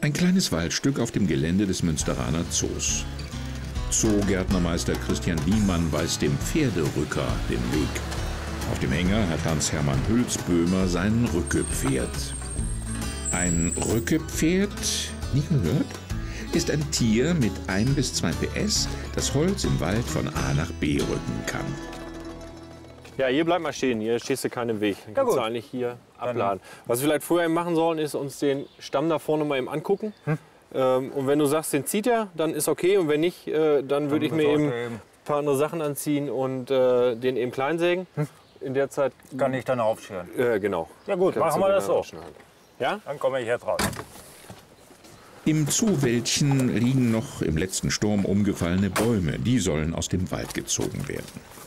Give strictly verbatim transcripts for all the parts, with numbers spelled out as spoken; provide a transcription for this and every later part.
Ein kleines Waldstück auf dem Gelände des Münsteraner Zoos. Zoogärtnermeister Christian Wiemann weist dem Pferderücker den Weg. Auf dem Hänger hat Hans-Hermann Hülsböhmer sein Rückepferd. Ein Rückepferd, nie gehört, ist ein Tier mit ein bis zwei P S, das Holz im Wald von A nach B rücken kann. Ja, hier bleib mal stehen, hier stehst du keinen Weg. Dann kannst Ja, du eigentlich hier abladen. Was wir vielleicht vorher machen sollen, ist uns den Stamm da vorne mal eben angucken. Hm? Ähm, und wenn du sagst, den zieht er, dann ist okay. Und wenn nicht, äh, dann würde ich mir eben ein paar andere Sachen anziehen und äh, den eben klein sägen. Hm? In der Zeit kann ich dann aufscheren. Äh, genau. Ja gut, Kannst machen wir das so. Ja? Dann komme ich jetzt raus. Im Zoowäldchen liegen noch im letzten Sturm umgefallene Bäume. Die sollen aus dem Wald gezogen werden.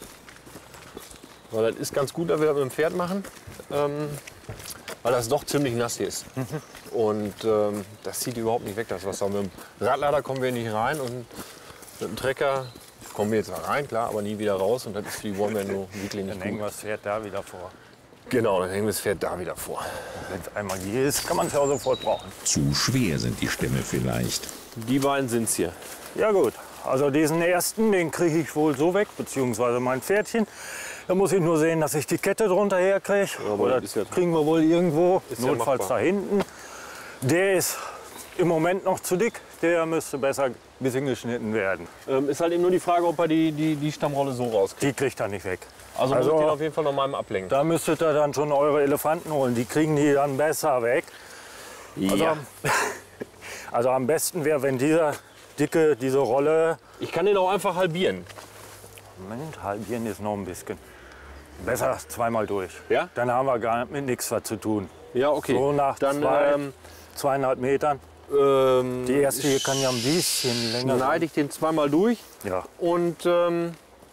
Weil das ist ganz gut, dass wir das mit dem Pferd machen, ähm, weil das doch ziemlich nass hier ist. Mhm. Und ähm, das zieht überhaupt nicht weg, das Wasser. Mit dem Radlader kommen wir nicht rein und mit dem Trecker kommen wir jetzt rein, klar, aber nie wieder raus. Und das ist für die Bäume nur wirklich nicht Dann hängen wir das Pferd da wieder vor. Genau, dann hängen wir das Pferd da wieder vor. Wenn es einmal hier ist, kann man es ja auch sofort brauchen. Zu schwer sind die Stämme vielleicht. Die beiden sind es hier. Ja gut, also diesen ersten, den kriege ich wohl so weg, beziehungsweise mein Pferdchen. Da muss ich nur sehen, dass ich die Kette drunter herkriege. Ja, Oder das ja, kriegen wir wohl irgendwo, ja notfalls machbar. da hinten. Der ist im Moment noch zu dick. Der müsste besser ein bisschen geschnitten werden. Ähm, ist halt eben nur die Frage, ob er die, die, die Stammrolle so rauskriegt. Die kriegt er nicht weg. Also, Also- muss ich den auf jeden Fall noch mal ablenken. Da müsstet ihr dann schon eure Elefanten holen. Die kriegen die dann besser weg. Also, Ja. also am besten wäre, wenn dieser dicke, diese Rolle... Ich kann den auch einfach halbieren. Moment, halbieren ist noch ein bisschen. Besser zweimal durch. Ja? Dann haben wir gar mit nichts was zu tun. Ja, okay. So nach Dann zwei, ähm, zweieinhalb Metern. ähm, Die erste hier kann ja ein bisschen länger sein. schneide ich den zweimal durch Ja. und ähm,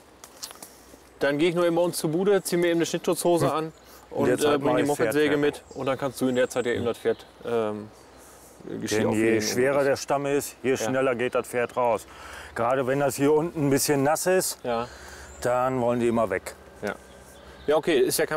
dann gehe ich nur eben bei uns zur Bude, ziehe mir eben eine Schnittschutzhose an und der Zeit äh, mach bringe die ich Mopedsäge Pferd mit und dann kannst du in der Zeit ja eben das Pferd ähm, Geschirr Denn je auflegen. schwerer der Stamm ist, je schneller geht das Pferd raus. Gerade wenn das hier unten ein bisschen nass ist, Ja, dann wollen die immer weg. ja. Ja, okay, ist ja kein